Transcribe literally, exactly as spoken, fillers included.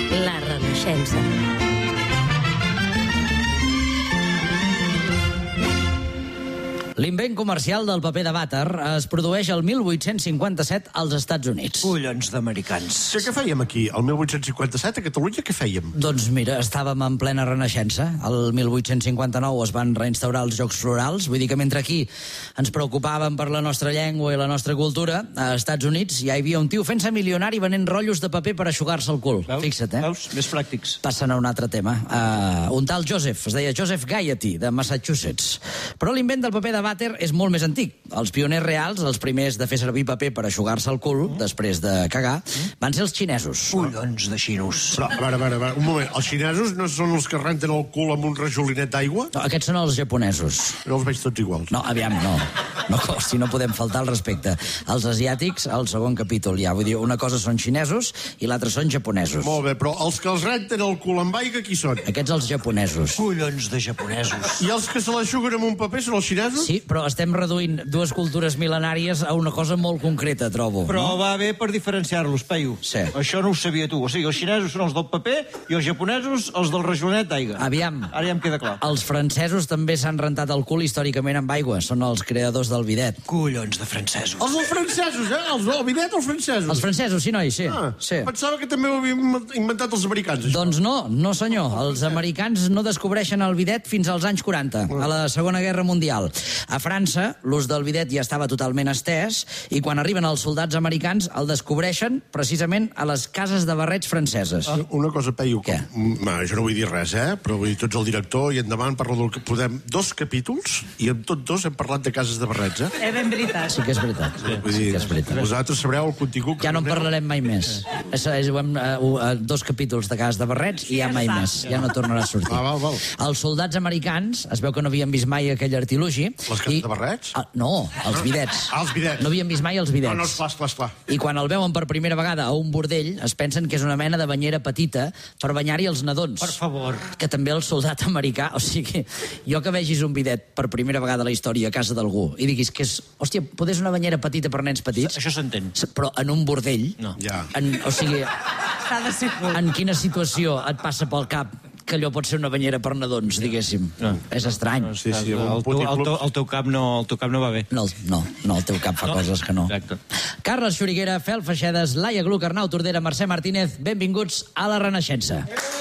La Renaixença. L'invent comercial del paper de vàter es produeix el mil vuit-cents cinquanta-set als Estats Units. Collons d'americans. Sí, què fèiem aquí? El mil vuit-cents cinquanta-set a Catalunya què fèiem? Doncs mira, estàvem en plena renaixença. El mil vuit-cents cinquanta-nou es van reinstaurar els Jocs Florals. Vull dir que mentre aquí ens preocupàvem per la nostra llengua i la nostra cultura, a Estats Units ja hi havia un tio fent-se milionari venent rotllos de paper per eixugar-se el cul. Veus? Fixa't, eh? Veus? Més pràctics. Passen a un altre tema. Uh, un tal Joseph, es deia Joseph Gaiety, de Massachusetts. Però l'invent del paper de vàter és molt més antic. Els pioners reals, els primers de fer servir paper per eixugar-se el cul, mm. després de cagar, mm. van ser els xinesos. Collons de xinos. Però, a veure, a veure, a veure, un moment. Els xinesos no són els que renten el cul amb un rajolinet d'aigua? No, aquests són els japonesos. No els veig tots iguals. No, aviam, no. No, si no podem faltar al respecte. Els asiàtics, al segon capítol ja. Vull dir, una cosa són xinesos i l'altra són japonesos. Molt bé, però els que els renten el cul amb aigua, qui són? Aquests els japonesos. Collons de japonesos. I els que se l'eixuguen amb un paper són els xinesos? Sí, però estem reduint dues cultures mil·lenàries a una cosa molt concreta, trobo. Però no? Va bé per diferenciar-los, Peyu. Sí. Això no ho sabia tu. O sigui, els xinesos són els del paper i els japonesos els del rajolinet d'aigua. Aviam. Ara ja em queda clar. Els francesos també s'han rentat el cul històricament amb aigua. Són els creadors del bidet. Collons de francesos. Els dels francesos, eh? Els del bidet, els francesos. Els francesos, sí, noi, sí. Ah, sí. Pensava que també ho havien inventat els americans, això. Doncs no, no senyor. Els americans no descobreixen el bidet fins als anys quaranta, a la Segona Guerra Mundial. A França, l'ús del bidet ja estava totalment estès i quan arriben els soldats americans el descobreixen precisament a les cases de barrets franceses. Ah, una cosa, Peyu. Què? No, jo no vull dir res, eh? Però vull dir, tu ets el director i endavant parlo del que podem... Dos capítols i amb tots dos hem parlat de cases de barrets, eh? És ben veritat. Sí que és veritat. Sí, Vull dir, sí que és veritat. vosaltres sabreu el contingut... Ja no en parlarem mai més. És, és, hem, uh, dos capítols de cases de barrets i ja mai més. Ja no tornarà a sortir. Va, val, val. Els soldats americans, es veu que no havien vist mai aquell artilugi. Les cases i... de barrets? Ah, no, els bidets. Ah, els bidets. No havien vist mai els bidets. No, no, esclar, esclar, esclar. I quan el veuen per primera vegada a un bordell, es pensen que és una mena de banyera petita per banyar-hi els nadons. Per favor. Que també el soldat americà... O sigui, jo que vegis un bidet per primera vegada a la història a casa d'algú i diguis que és... Hòstia, poder és una banyera petita per nens petits... Això s'entén. Però en un bordell... No. Ja. En, o sigui, S'ha de ser cul. en quina situació et passa pel cap que allò pot ser una banyera per nadons, diguéssim? No. És estrany. Sí, sí, el, amb un el, teu, el, puticlub. teu, el, teu cap no, el teu cap no va bé. No, no, no, el teu cap fa No. coses que no. Exacte. Carles Xuriguera, Fel Feixedes, Laia Gluc, Arnau Tordera, Mercè Martínez, benvinguts a la Renaixença.